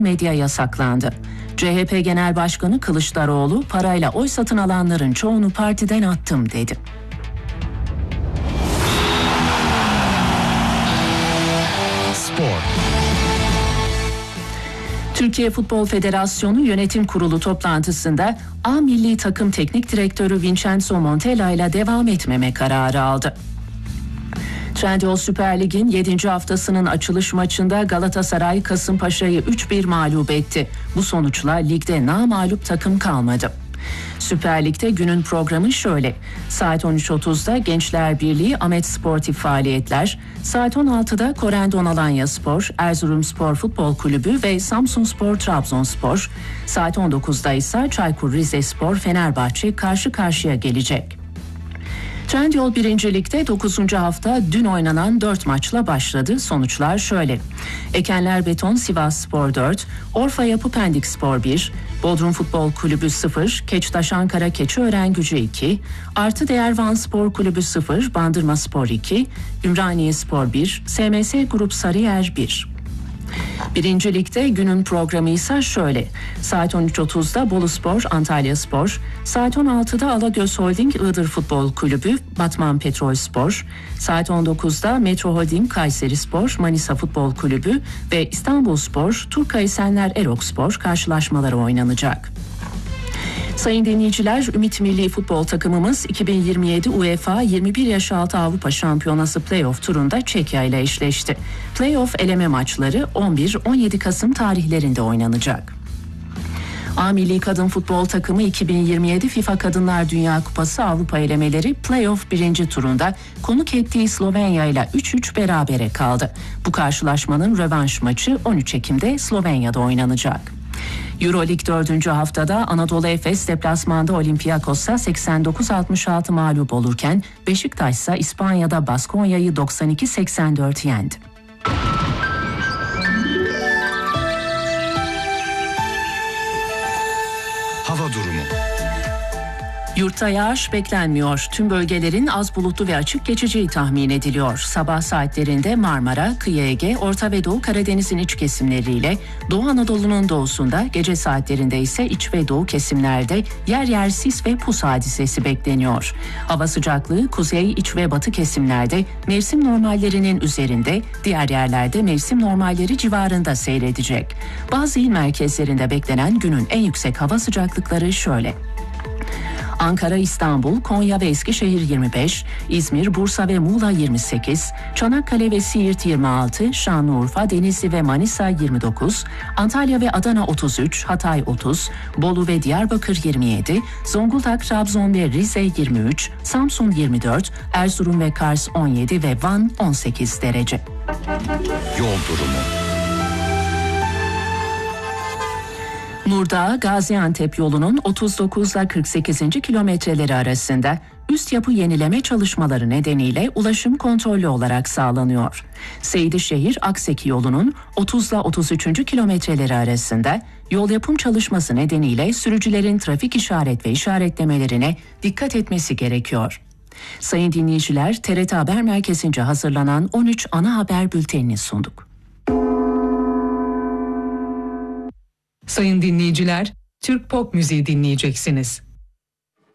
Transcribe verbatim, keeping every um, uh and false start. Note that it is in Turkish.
medya yasaklandı. C H P Genel Başkanı Kılıçdaroğlu parayla oy satın alanların çoğunu partiden attım dedi. Spor. Türkiye Futbol Federasyonu Yönetim Kurulu toplantısında A Milli Takım Teknik Direktörü Vincenzo Montella ile devam etmeme kararı aldı. Trendyol Süper Lig'in yedinci haftasının açılış maçında Galatasaray Kasımpaşa'yı üç bir mağlup etti. Bu sonuçla ligde namağlup takım kalmadı. Süper Lig'de günün programı şöyle. Saat on üç otuzda Gençler Birliği Ahmet Sportif faaliyetler, saat on altıda Korendon Alanya Spor, Erzurumspor Futbol Kulübü ve Samsunspor Trabzonspor, saat on dokuzda ise Çaykur Rizespor Fenerbahçe karşı karşıya gelecek. Trendyol birinci Lig'de dokuzuncu hafta dün oynanan dört maçla başladı. Sonuçlar şöyle. Ekenler Beton Sivasspor dört, Orfa Yapı Pendikspor bir, Bodrum Futbol Kulübü sıfır, Keçtaş Ankara Keçiören Gücü iki, Artı Değer Van Spor Kulübü sıfır, Bandırmaspor iki, Ümraniyespor bir, S M S Grup Sarıyer bir. Birinci Lig'de günün programı ise şöyle. Saat on üç otuzda Boluspor Antalyaspor, saat on altıda Alagöz Holding Iğdır Futbol Kulübü Batman Petrolspor, saat on dokuzda Metro Holding Kayserispor Manisa Futbol Kulübü ve İstanbulspor Turka Esenler Erokspor karşılaşmaları oynanacak. Sayın dinleyiciler, Ümit Milli Futbol takımımız iki bin yirmi yedi UEFA yirmi bir yaş altı Avrupa Şampiyonası Playoff turunda Çekya ile eşleşti. Playoff eleme maçları on bir on yedi Kasım tarihlerinde oynanacak. A Milli Kadın Futbol takımı iki bin yirmi yedi FIFA Kadınlar Dünya Kupası Avrupa elemeleri Playoff birinci turunda konuk ettiği Slovenya ile üç üç berabere kaldı. Bu karşılaşmanın rövanş maçı on üç Ekim'de Slovenya'da oynanacak. Euroleague dördüncü haftada Anadolu Efes deplasmanda Olympiakos'a seksen dokuz altmış altı mağlup olurken Beşiktaş ise İspanya'da Baskonya'yı doksan iki seksen dört yendi. Hava durumu. Yurtta yağış beklenmiyor. Tüm bölgelerin az bulutlu ve açık geçeceği tahmin ediliyor. Sabah saatlerinde Marmara, Kıyı Ege, Orta ve Doğu Karadeniz'in iç kesimleriyle Doğu Anadolu'nun doğusunda, gece saatlerinde ise iç ve doğu kesimlerde yer yer sis ve pus hadisesi bekleniyor. Hava sıcaklığı kuzey, iç ve batı kesimlerde mevsim normallerinin üzerinde, diğer yerlerde mevsim normalleri civarında seyredecek. Bazı il merkezlerinde beklenen günün en yüksek hava sıcaklıkları şöyle. Ankara, İstanbul, Konya ve Eskişehir yirmi beş, İzmir, Bursa ve Muğla yirmi sekiz, Çanakkale ve Siirt yirmi altı, Şanlıurfa, Denizli ve Manisa yirmi dokuz, Antalya ve Adana otuz üç, Hatay otuz, Bolu ve Diyarbakır yirmi yedi, Zonguldak, Trabzon ve Rize yirmi üç, Samsun yirmi dört, Erzurum ve Kars on yedi ve Van on sekiz derece. Yol durumu. Nurdağ Gaziantep yolunun otuz dokuz ile kırk sekizinci kilometreleri arasında üst yapı yenileme çalışmaları nedeniyle ulaşım kontrollü olarak sağlanıyor. Seydişehir Akseki yolunun otuz ile otuz üçüncü kilometreleri arasında yol yapım çalışması nedeniyle sürücülerin trafik işaret ve işaretlemelerine dikkat etmesi gerekiyor. Sayın dinleyiciler, T R T Haber Merkezi'nce hazırlanan on üç ana haber bültenini sunduk. Sayın dinleyiciler, Türk pop müziği dinleyeceksiniz.